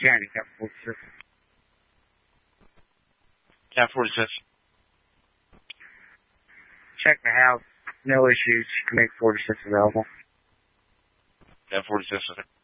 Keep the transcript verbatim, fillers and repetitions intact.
Johnny, Cat forty-six. Cat forty-six. Check the house. No issues. You can make forty-six available. Cat forty-six.